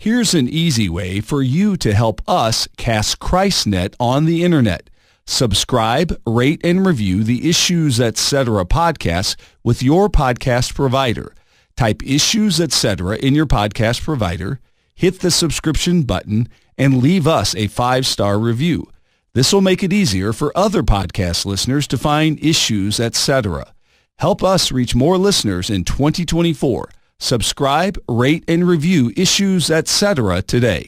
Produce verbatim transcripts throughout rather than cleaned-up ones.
Here's an easy way for you to help us cast ChristNet on the internet. Subscribe, rate, and review the Issues Etc. podcast with your podcast provider. Type Issues Etc. in your podcast provider, hit the subscription button, and leave us a five-star review. This will make it easier for other podcast listeners to find Issues Etc. Help us reach more listeners in twenty twenty-four. Subscribe, rate, and review Issues Etc. today.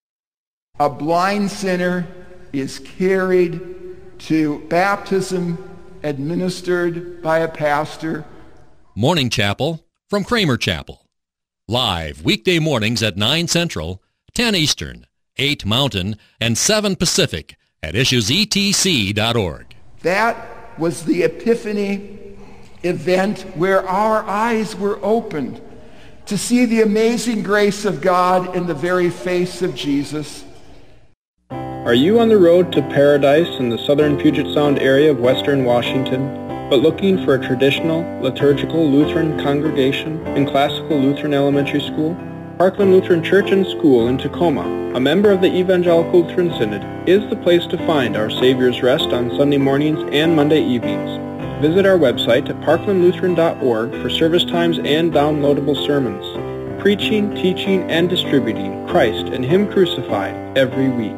A blind sinner is carried to baptism administered by a pastor. Morning Chapel from Kramer Chapel. Live weekday mornings at nine Central, ten Eastern, eight Mountain, and seven Pacific at issues e t c dot org. That was the Epiphany event where our eyes were opened to see the amazing grace of God in the very face of Jesus. Are you on the road to paradise in the southern Puget Sound area of western Washington, but looking for a traditional, liturgical Lutheran congregation in classical Lutheran elementary school? Parkland Lutheran Church and School in Tacoma, a member of the Evangelical Lutheran Synod, is the place to find our Savior's Rest on Sunday mornings and Monday evenings. Visit our website at parkland lutheran dot org for service times and downloadable sermons, preaching, teaching, and distributing Christ and Him crucified every week.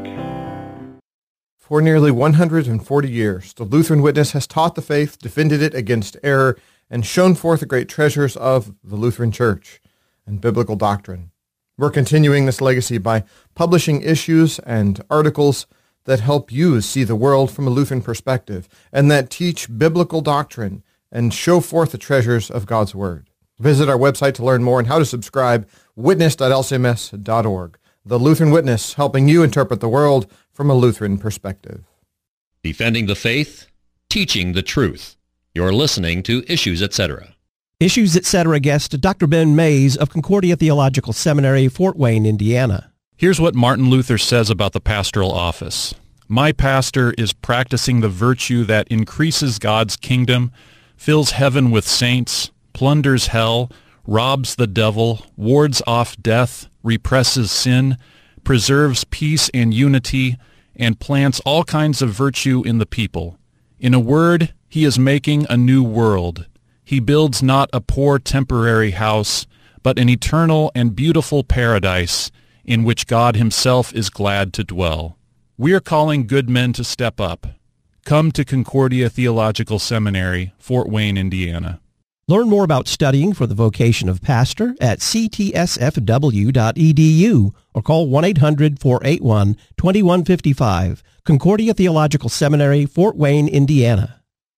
For nearly one hundred forty years, the Lutheran Witness has taught the faith, defended it against error, and shown forth the great treasures of the Lutheran Church and biblical doctrine. We're continuing this legacy by publishing issues and articles that help you see the world from a Lutheran perspective and that teach biblical doctrine and show forth the treasures of God's Word. Visit our website to learn more and how to subscribe, witness dot l c m s dot org. The Lutheran Witness, helping you interpret the world from a Lutheran perspective. Defending the faith, teaching the truth. You're listening to Issues Etc. Issues Etc. guest Doctor Ben Mays of Concordia Theological Seminary, Fort Wayne, Indiana. Here's what Martin Luther says about the pastoral office. My pastor is practicing the virtue that increases God's kingdom, fills heaven with saints, plunders hell, robs the devil, wards off death, represses sin, preserves peace and unity, and plants all kinds of virtue in the people. In a word, he is making a new world. He builds not a poor temporary house, but an eternal and beautiful paradise in which God himself is glad to dwell. We are calling good men to step up. Come to Concordia Theological Seminary, Fort Wayne, Indiana. Learn more about studying for the vocation of pastor at c t s f w dot e d u or call one eight hundred, four eight one, two one five five. Concordia Theological Seminary, Fort Wayne, Indiana.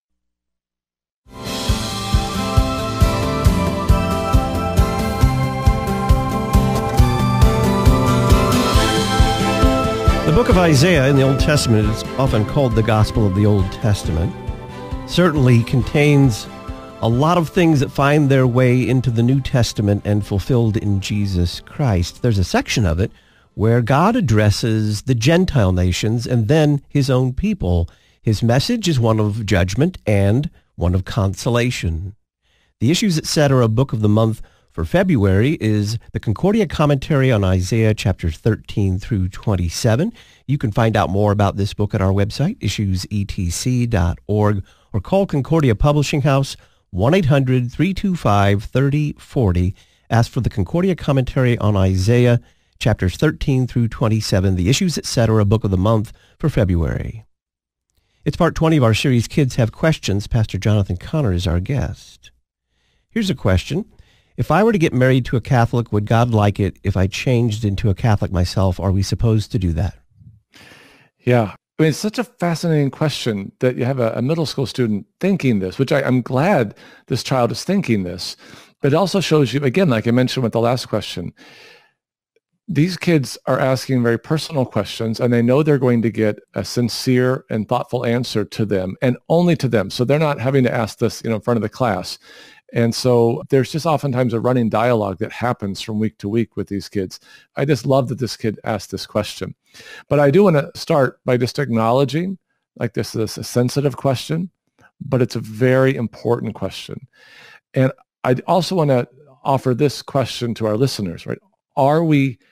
The book of Isaiah in the Old Testament is often called the Gospel of the Old Testament. Certainly contains a lot of things that find their way into the New Testament and fulfilled in Jesus Christ. There's a section of it where God addresses the Gentile nations and then his own people. His message is one of judgment and one of consolation. The Issues Etc. book of the month for February is the Concordia Commentary on Isaiah chapters thirteen through twenty-seven. You can find out more about this book at our website, issues e t c dot org, or call Concordia Publishing House, one eight hundred, three two five, three oh four oh. Ask for the Concordia Commentary on Isaiah chapters thirteen through twenty-seven, the Issues Etc. book of the month for February. It's part twenty of our series, Kids Have Questions. Pastor Jonathan Connor is our guest. Here's a question. If I were to get married to a Catholic, would God like it if I changed into a Catholic myself? Are we supposed to do that? Yeah. I mean, it's such a fascinating question that you have a, a middle school student thinking this, which I, I'm glad this child is thinking this. But it also shows you, again, like I mentioned with the last question, these kids are asking very personal questions, and they know they're going to get a sincere and thoughtful answer to them, and only to them. So they're not having to ask this, you know, in front of the class. And so there's just oftentimes a running dialogue that happens from week to week with these kids. I just love that this kid asked this question. But I do want to start by just acknowledging, like, this is a sensitive question, but it's a very important question. And I also want to offer this question to our listeners, right? Are we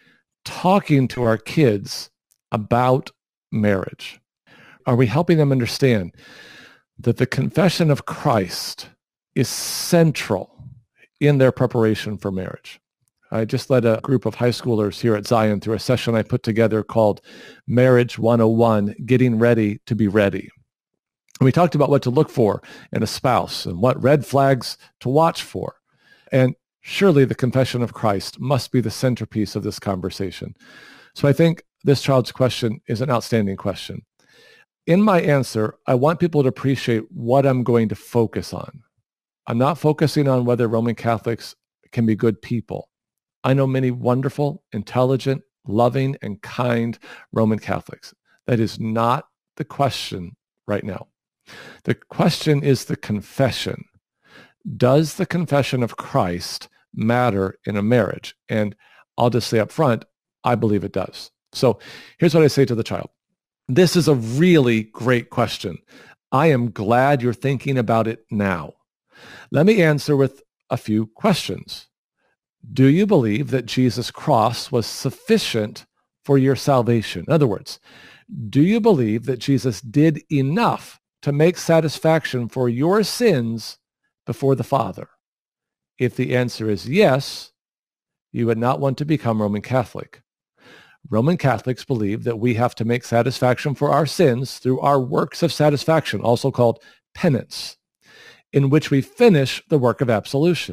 talking to our kids about marriage? Are we helping them understand that the confession of Christ is central in their preparation for marriage? I just led a group of high schoolers here at Zion through a session I put together called Marriage one oh one, Getting Ready to be Ready. And we talked about what to look for in a spouse and what red flags to watch for. And surely the confession of Christ must be the centerpiece of this conversation. So I think this child's question is an outstanding question. In my answer, I want people to appreciate what I'm going to focus on. I'm not focusing on whether Roman Catholics can be good people. I know many wonderful, intelligent, loving, and kind Roman Catholics. That is not the question right now. The question is the confession. Does the confession of Christ matter in a marriage? And I'll just say up front, I believe it does. So here's what I say to the child. This is a really great question. I am glad you're thinking about it now. Let me answer with a few questions. Do you believe that Jesus' cross was sufficient for your salvation? In other words, do you believe that Jesus did enough to make satisfaction for your sins before the Father? If the answer is yes, you would not want to become Roman Catholic. Roman Catholics believe that we have to make satisfaction for our sins through our works of satisfaction, also called penance, in which we finish the work of absolution.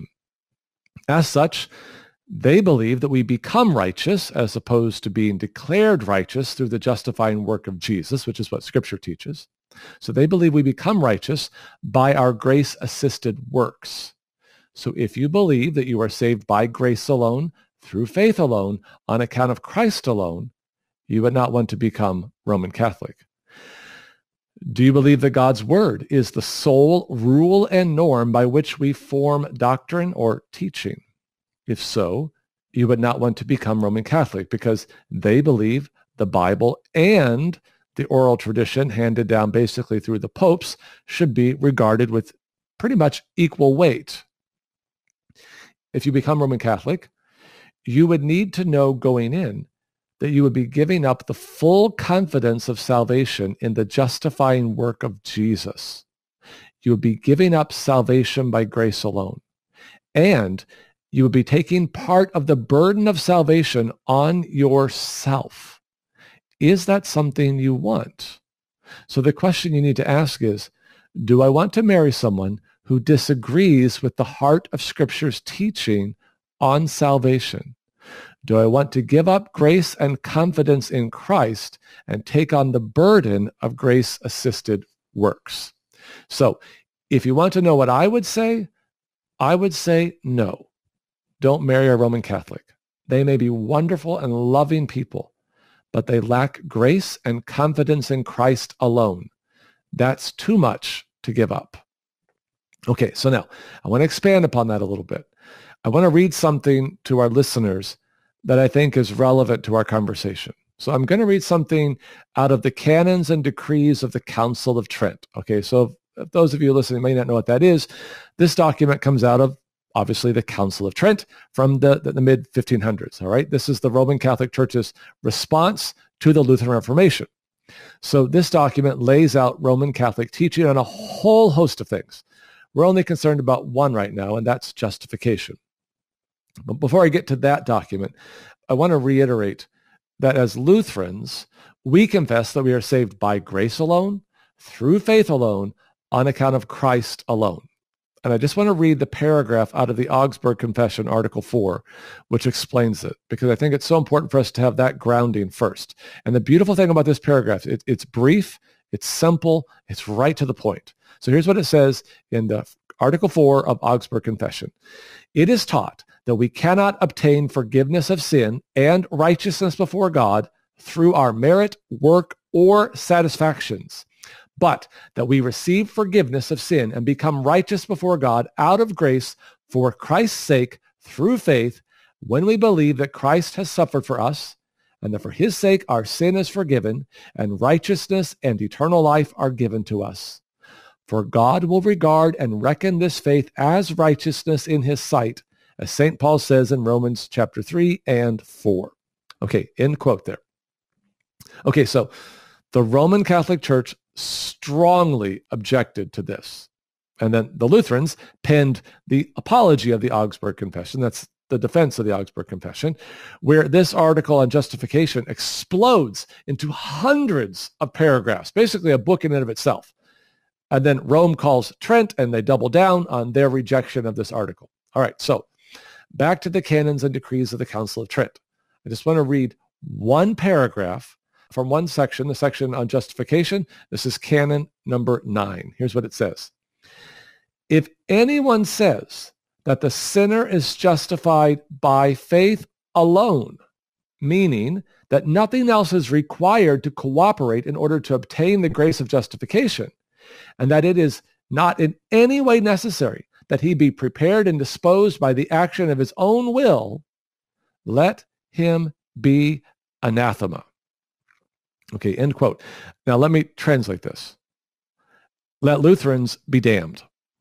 As such, they believe that we become righteous as opposed to being declared righteous through the justifying work of Jesus, which is what Scripture teaches. So they believe we become righteous by our grace-assisted works. So if you believe that you are saved by grace alone, through faith alone, on account of Christ alone, you would not want to become Roman Catholic. Do you believe that God's word is the sole rule and norm by which we form doctrine or teaching? If so, you would not want to become Roman Catholic because they believe the Bible and the oral tradition handed down basically through the popes should be regarded with pretty much equal weight. If you become Roman Catholic, you would need to know going in that you would be giving up the full confidence of salvation in the justifying work of Jesus. You would be giving up salvation by grace alone. And you would be taking part of the burden of salvation on yourself. Is that something you want? So the question you need to ask is, do I want to marry someone who disagrees with the heart of Scripture's teaching on salvation? Do I want to give up grace and confidence in Christ and take on the burden of grace-assisted works? So if you want to know what I would say, I would say no. Don't marry a Roman Catholic. They may be wonderful and loving people, but they lack grace and confidence in Christ alone. That's too much to give up. Okay, so now I want to expand upon that a little bit. I want to read something to our listeners that I think is relevant to our conversation. So I'm going to read something out of the Canons and Decrees of the Council of Trent. Okay, so if those of you listening may not know what that is, this document comes out of, obviously, the Council of Trent from the, the, the mid fifteen hundreds, all right? This is the Roman Catholic Church's response to the Lutheran Reformation. So this document lays out Roman Catholic teaching on a whole host of things. We're only concerned about one right now, and that's justification. But before I get to that document, I want to reiterate that as Lutherans, we confess that we are saved by grace alone, through faith alone, on account of Christ alone. And I just want to read the paragraph out of the Augsburg Confession, Article four, which explains it, because I think it's so important for us to have that grounding first. And the beautiful thing about this paragraph, it, it's brief, it's simple, it's right to the point. So here's what it says in the Article four of Augsburg Confession. It is taught that we cannot obtain forgiveness of sin and righteousness before God through our merit, work, or satisfactions, but that we receive forgiveness of sin and become righteous before God out of grace for Christ's sake through faith when we believe that Christ has suffered for us and that for his sake our sin is forgiven and righteousness and eternal life are given to us. For God will regard and reckon this faith as righteousness in his sight, as Saint Paul says in Romans chapter three and four. Okay, end quote there. Okay, so the Roman Catholic Church strongly objected to this. And then the Lutherans penned the apology of the Augsburg Confession. That's the defense of the Augsburg Confession, where this article on justification explodes into hundreds of paragraphs, basically a book in and of itself. And then Rome calls Trent, and they double down on their rejection of this article. All right, so back to the canons and decrees of the Council of Trent. I just want to read one paragraph from one section, the section on justification. This is canon number nine. Here's what it says. If anyone says that the sinner is justified by faith alone, meaning that nothing else is required to cooperate in order to obtain the grace of justification, and that it is not in any way necessary that he be prepared and disposed by the action of his own will, let him be anathema. Okay, end quote. Now let me translate this. Let Lutherans be damned.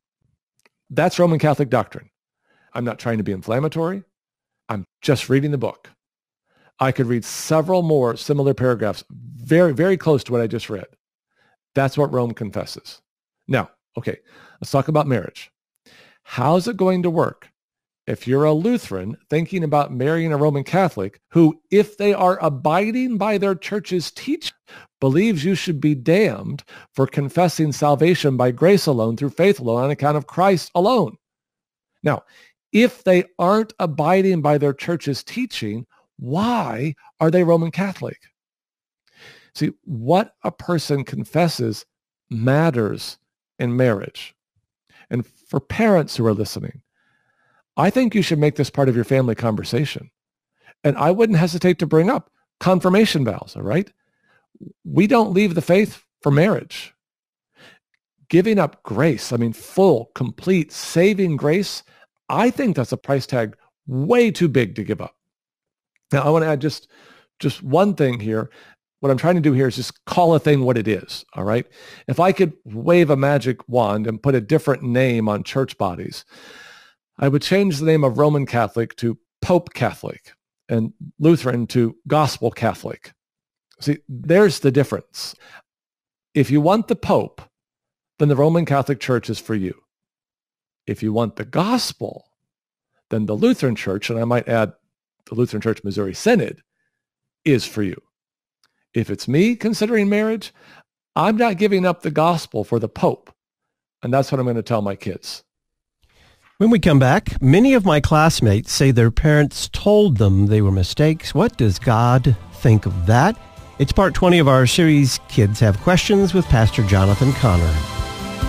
That's Roman Catholic doctrine. I'm not trying to be inflammatory. I'm just reading the book. I could read several more similar paragraphs very, very close to what I just read. That's what Rome confesses. Now, okay, let's talk about marriage. How's it going to work if you're a Lutheran thinking about marrying a Roman Catholic who, if they are abiding by their church's teaching, believes you should be damned for confessing salvation by grace alone, through faith alone, on account of Christ alone? Now, if they aren't abiding by their church's teaching, why are they Roman Catholic? See, what a person confesses matters in marriage. And for parents who are listening, I think you should make this part of your family conversation. And I wouldn't hesitate to bring up confirmation vows, all right? We don't leave the faith for marriage. Giving up grace, I mean, full, complete, saving grace, I think that's a price tag way too big to give up. Now, I want to add just, just one thing here. What I'm trying to do here is just call a thing what it is, all right? If I could wave a magic wand and put a different name on church bodies, I would change the name of Roman Catholic to Pope Catholic and Lutheran to Gospel Catholic. See, there's the difference. If you want the Pope, then the Roman Catholic Church is for you. If you want the gospel, then the Lutheran Church, and I might add the Lutheran Church Missouri Synod, is for you. If it's me considering marriage, I'm not giving up the gospel for the Pope. And that's what I'm going to tell my kids. When we come back, many of my classmates say their parents told them they were mistakes. What does God think of that? It's part twenty of our series, Kids Have Questions, with Pastor Jonathan Conner.